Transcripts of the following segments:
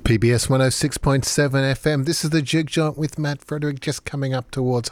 PBS 106.7 FM. This is the Jig Joint with Matt Frederick, just coming up towards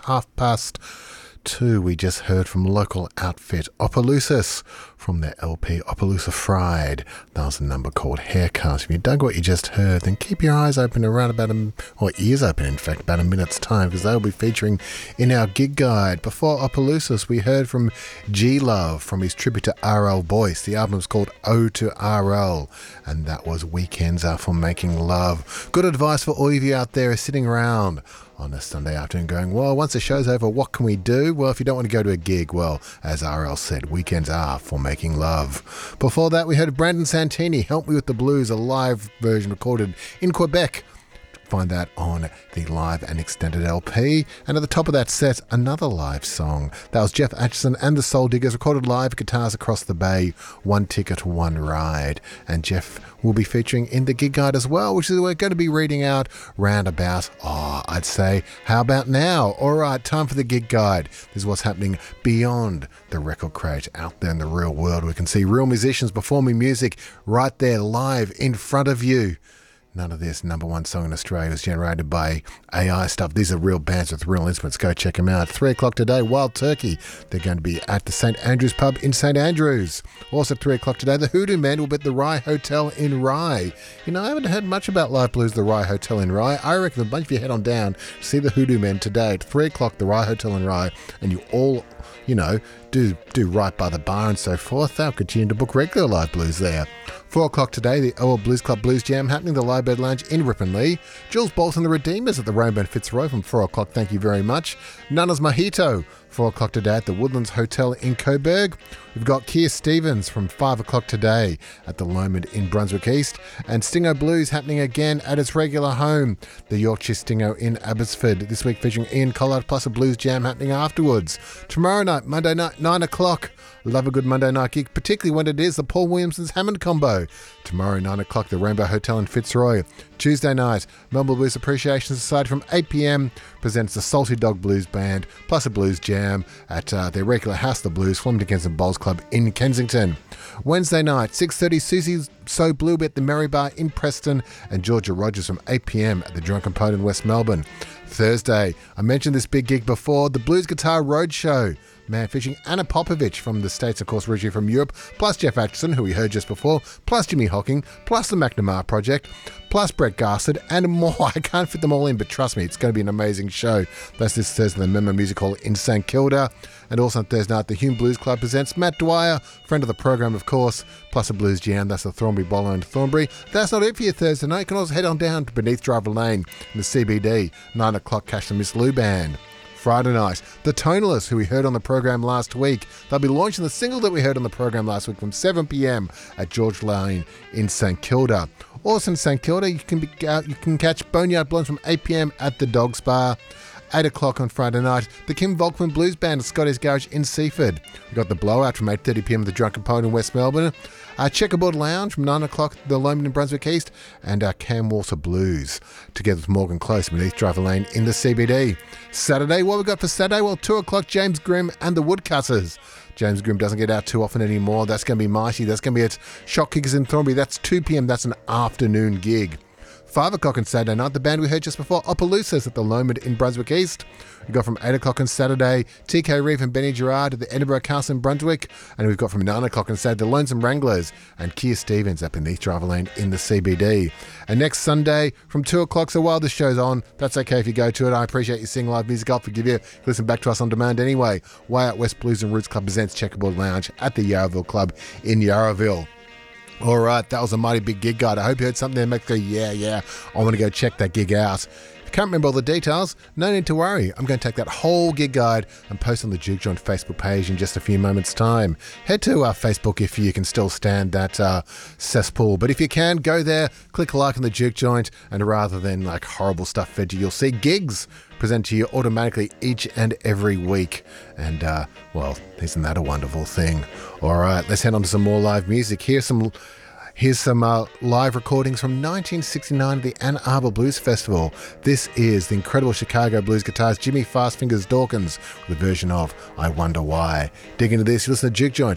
2:30. We just heard from local outfit Opelousas from their LP Opelousas Fried. That was a number called Haircut. If you dug what you just heard, then keep your eyes open around or ears open in fact, about a minute's time, because they'll be featuring in our gig guide. Before Opelousas, we heard from G-Love from his tribute to R.L. Boyce. The album's called Ode to R.L. and that was Weekends Are for Making Love. Good advice for all of you out there sitting around on a Sunday afternoon going, well, once the show's over, what can we do? Well, if you don't want to go to a gig, well, as RL said, weekends are for making love. Before that, we heard Brandon Santini, Help Me With The Blues, a live version recorded in Quebec. Find that on the live and extended LP. And at the top of that set, another live song. That was Jeff Atchison and the Soul Diggers, recorded live at Guitars Across the Bay, One Ticket, One Ride. And Jeff will be featuring in the gig guide as well, which is we're going to be reading out round about, I'd say, how about now? All right, time for the gig guide. This is what's happening beyond the record crate, out there in the real world. We can see real musicians performing music right there live in front of you. None of this number one song in Australia was generated by AI stuff. These are real bands with real instruments. Go check them out. 3 o'clock today, Wild Turkey. They're going to be at the St. Andrews pub in St. Andrews. Also 3 o'clock today, the Hoodoo Men will be at the Rye Hotel in Rye. You know, I haven't heard much about Live Blues, the Rye Hotel in Rye. I reckon a bunch of you head on down to see the Hoodoo Men today at 3 o'clock, the Rye Hotel in Rye, and you all, you know, do right by the bar and so forth. They'll continue to book regular Live Blues there. 4 o'clock today, the OL Blues Club Blues Jam happening at the Live Bed Lounge in Ripponlea. Jules Bolton, the Redeemers at the Rainbow and Fitzroy from 4 o'clock. Thank you very much. Nana's Mojito, 4 o'clock today at the Woodlands Hotel in Coburg. We've got Keir Stevens from 5 o'clock today at the Lomond in Brunswick East. And Stingo Blues happening again at its regular home, the Yorkshire Stingo in Abbotsford. This week featuring Ian Collard plus a Blues Jam happening afterwards. Tomorrow night, Monday night, 9 o'clock. Love a good Monday night gig, particularly when it is the Paul Williamson's Hammond Combo. Tomorrow, 9 o'clock, the Rainbow Hotel in Fitzroy. Tuesday night, Melbourne Blues Appreciation Society from 8 p.m. presents the Salty Dog Blues Band, plus a Blues Jam at their regular House of the Blues, Flemington Kensington Bowls Club in Kensington. Wednesday night, 6:30, Susie's So Blue at the Merry Bar in Preston, and Georgia Rogers from 8 p.m. at the Drunken Poet in West Melbourne. Thursday, I mentioned this big gig before, the Blues Guitar Roadshow. Man, featuring Anna Popovich from the States, of course, originally from Europe, plus Jeff Atchison, who we heard just before, plus Jimmy Hocking, plus the McNamara Project, plus Brett Garsted, and more. I can't fit them all in, but trust me, it's going to be an amazing show. That's this Thursday at the Member Music Hall in St Kilda. And also on Thursday night, the Hume Blues Club presents Matt Dwyer, friend of the program, of course, plus a Blues Jam. That's the Thornbury Bowler in Thornbury. That's not it for you Thursday night. You can also head on down to Beneath Driver Lane in the CBD, 9 o'clock, catch the Miss Lou Band. Friday night, the Tonalists, who we heard on the program last week, they'll be launching the single that we heard on the program last week from 7 p.m. at George Lane in St Kilda. Also in St Kilda, you can catch Boneyard Blondes from 8 p.m. at the Dogs Bar. 8 o'clock on Friday night, the Kim Volkman Blues Band at Scotty's Garage in Seaford. We've got the Blowout from 8:30 p.m. at the Drunken Poet in West Melbourne. Checkerboard Lounge from 9 o'clock at the Lomond in Brunswick East. And Cam Walter Blues, together with Morgan Close, Beneath Driver Lane in the CBD. Saturday, what we got for Saturday? Well, 2 o'clock, James Grimm and the Woodcutters. James Grimm doesn't get out too often anymore. That's going to be mighty. That's going to be at Shock Kickers in Thornbury. That's 2 p.m. That's an afternoon gig. 5 o'clock on Saturday night, the band we heard just before, Opelousas at the Lomond in Brunswick East. We've got from 8 o'clock on Saturday, TK Reeve and Benny Gerard at the Edinburgh Castle in Brunswick. And we've got from 9 o'clock on Saturday, the Lonesome Wranglers and Keir Stevens up Beneath Driver Lane in the CBD. And next Sunday, from 2 o'clock, so while this show's on, that's okay if you go to it. I appreciate you seeing live music. I'll forgive you. Listen back to us on demand anyway. Way Out West Blues and Roots Club presents Checkerboard Lounge at the Yarraville Club in Yarraville. All right, that was a mighty big gig guide. I hope you heard something that makes you go, yeah, I want to go check that gig out. If you can't remember all the details, no need to worry. I'm going to take that whole gig guide and post on the Jig Joint Facebook page in just a few moments' time. Head to Facebook if you can still stand that cesspool. But if you can, go there, click like on the Jig Joint, and rather than like horrible stuff fed to you, you'll see gigs presented to you automatically each and every week. And, well, isn't that a wonderful thing? All right, let's head on to some more live music. Here's some live recordings from 1969 at the Ann Arbor Blues Festival. This is the incredible Chicago blues guitarist Jimmy Fastfingers Dawkins with a version of I Wonder Why. Dig into this, you listen to Jig Joint